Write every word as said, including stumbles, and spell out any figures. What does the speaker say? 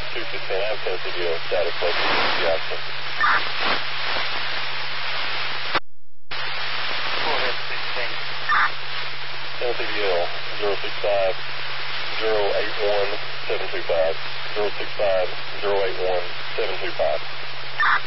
two fifteen, I have Tennessee View, static close to Jackson. Go ahead, sixteen. Tennessee View, zero six five, zero eight one, seven two five, zero six five, zero eight one, seven two five.